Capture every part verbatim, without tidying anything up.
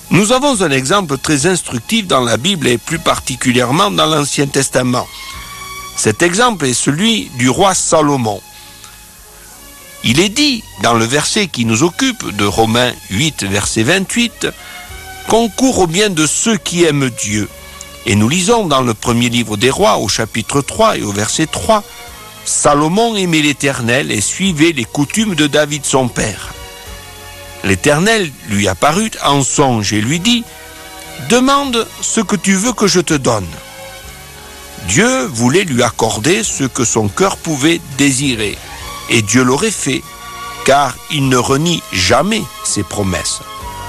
Nous avons un exemple très instructif dans la Bible et plus particulièrement dans l'Ancien Testament. Cet exemple est celui du roi Salomon. Il est dit dans le verset qui nous occupe de Romains huit, verset vingt-huit, « Concours au bien de ceux qui aiment Dieu ». Et nous lisons dans le premier livre des rois, au chapitre trois et au verset trois, « Salomon aimait l'Éternel et suivait les coutumes de David son père. L'Éternel lui apparut en songe et lui dit, « Demande ce que tu veux que je te donne. » Dieu voulait lui accorder ce que son cœur pouvait désirer. Et Dieu l'aurait fait, car il ne renie jamais ses promesses.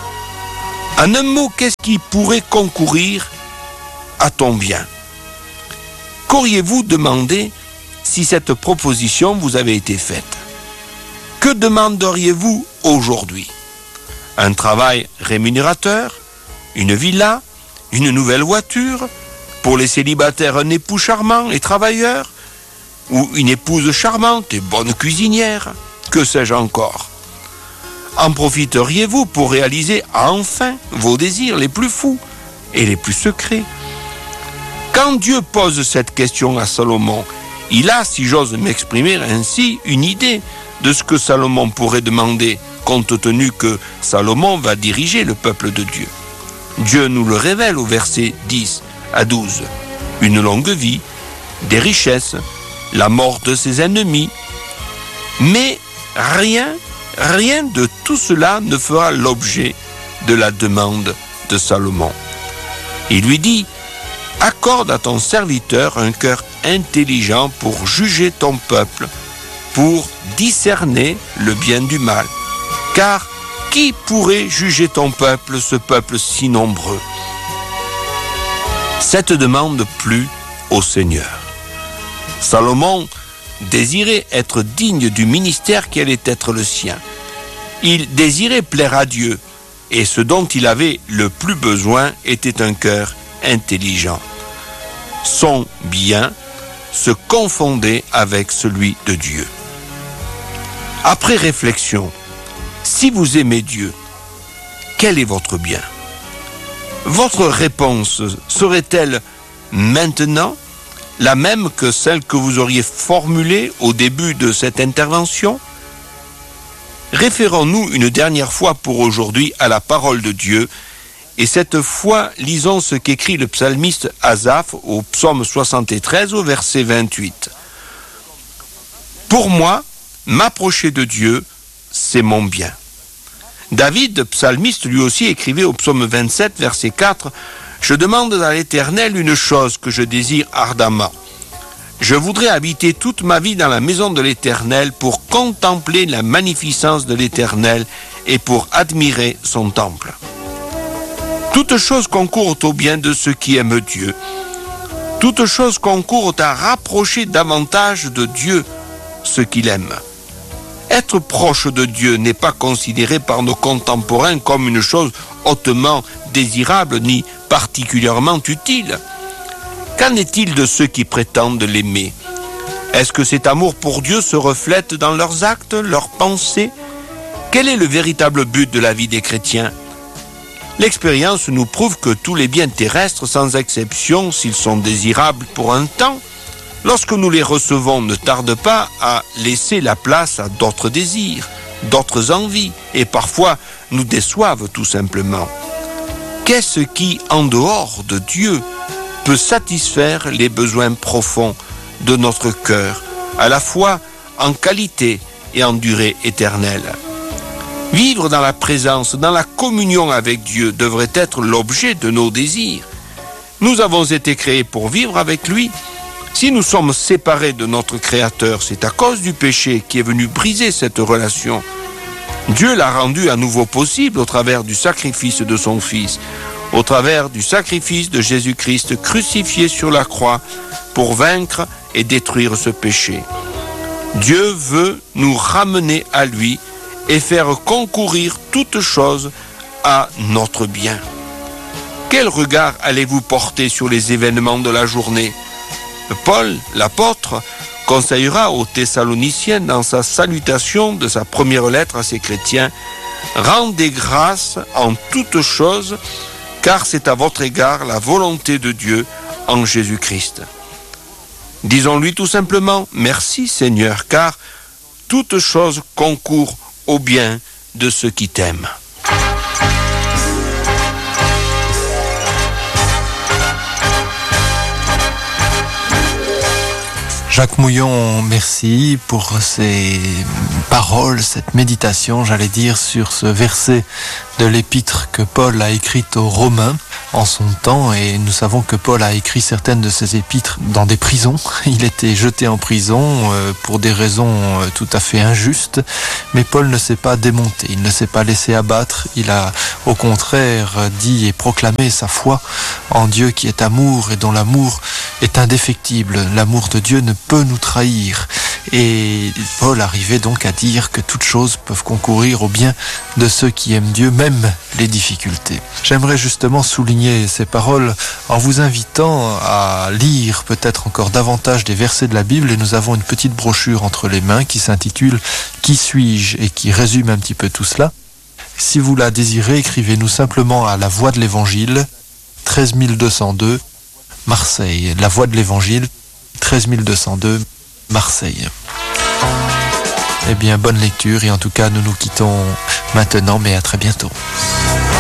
En un mot, qu'est-ce qui pourrait concourir à ton bien? Qu'auriez-vous demandé si cette proposition vous avait été faite? Que demanderiez-vous aujourd'hui? Un travail rémunérateur? Une villa? Une nouvelle voiture? Pour les célibataires, un époux charmant et travailleur? Ou une épouse charmante et bonne cuisinière? Que sais-je encore? En profiteriez-vous pour réaliser enfin vos désirs les plus fous et les plus secrets? Quand Dieu pose cette question à Salomon, il a, si j'ose m'exprimer ainsi, une idée de ce que Salomon pourrait demander, compte tenu que Salomon va diriger le peuple de Dieu. Dieu nous le révèle au verset dix à douze. Une longue vie, des richesses, la mort de ses ennemis. Mais rien, rien de tout cela ne fera l'objet de la demande de Salomon. Il lui dit, « Accorde à ton serviteur un cœur intelligent pour juger ton peuple, pour discerner le bien du mal. Car qui pourrait juger ton peuple, ce peuple si nombreux ?» Cette demande plut au Seigneur. Salomon désirait être digne du ministère qui allait être le sien. Il désirait plaire à Dieu, et ce dont il avait le plus besoin était un cœur intelligent. Son bien se confondait avec celui de Dieu. Après réflexion, si vous aimez Dieu, quel est votre bien? Votre réponse serait-elle maintenant la même que celle que vous auriez formulée au début de cette intervention? Référons-nous une dernière fois pour aujourd'hui à la parole de Dieu, et cette fois, lisons ce qu'écrit le psalmiste Asaph au psaume soixante-treize au verset vingt-huit. « Pour moi, m'approcher de Dieu, c'est mon bien. » David, psalmiste, lui aussi écrivait au psaume vingt-sept, verset quatre, « Je demande à l'Éternel une chose que je désire ardemment. Je voudrais habiter toute ma vie dans la maison de l'Éternel pour contempler la magnificence de l'Éternel et pour admirer son temple. » Toutes choses concourent au bien de ceux qui aiment Dieu. Toutes choses concourent à rapprocher davantage de Dieu ceux qu'il aime. Être proche de Dieu n'est pas considéré par nos contemporains comme une chose hautement désirable ni particulièrement utile. Qu'en est-il de ceux qui prétendent l'aimer? Est-ce que cet amour pour Dieu se reflète dans leurs actes, leurs pensées? Quel est le véritable but de la vie des chrétiens? L'expérience nous prouve que tous les biens terrestres, sans exception, s'ils sont désirables pour un temps, lorsque nous les recevons, ne tardent pas à laisser la place à d'autres désirs, d'autres envies, et parfois nous déçoivent tout simplement. Qu'est-ce qui, en dehors de Dieu, peut satisfaire les besoins profonds de notre cœur, à la fois en qualité et en durée éternelle? Vivre dans la présence, dans la communion avec Dieu devrait être l'objet de nos désirs. Nous avons été créés pour vivre avec lui. Si nous sommes séparés de notre Créateur, c'est à cause du péché qui est venu briser cette relation. Dieu l'a rendu à nouveau possible au travers du sacrifice de son Fils, au travers du sacrifice de Jésus-Christ crucifié sur la croix pour vaincre et détruire ce péché. Dieu veut nous ramener à lui et faire concourir toutes choses à notre bien. Quel regard allez-vous porter sur les événements de la journée? Paul, l'apôtre, conseillera aux Thessaloniciens dans sa salutation de sa première lettre à ses chrétiens Rendez grâce en toutes choses, car c'est à votre égard la volonté de Dieu en Jésus-Christ. Disons-lui tout simplement, merci Seigneur, car toute chose concourt au bien de ceux qui t'aiment. Jacques Mouillon, merci pour ces paroles, cette méditation, j'allais dire, sur ce verset de l'épître que Paul a écrite aux Romains en son temps, et nous savons que Paul a écrit certaines de ses épîtres dans des prisons. Il était jeté en prison euh, pour des raisons euh, tout à fait injustes, mais Paul ne s'est pas démonté, il ne s'est pas laissé abattre, il a au contraire dit et proclamé sa foi en Dieu qui est amour et dont l'amour est indéfectible. L'amour de Dieu ne peut nous trahir. Et Paul arrivait donc à dire que toutes choses peuvent concourir au bien de ceux qui aiment Dieu, même les difficultés. J'aimerais justement souligner ces paroles en vous invitant à lire peut-être encore davantage des versets de la Bible, et nous avons une petite brochure entre les mains qui s'intitule « Qui suis-je ?» et qui résume un petit peu tout cela. Si vous la désirez, écrivez-nous simplement à La Voix de l'Évangile, treize mille deux cent deux, Marseille. La Voix de l'Évangile, treize mille deux cent deux, Marseille. Eh bien, bonne lecture, et en tout cas, nous nous quittons maintenant, mais à très bientôt.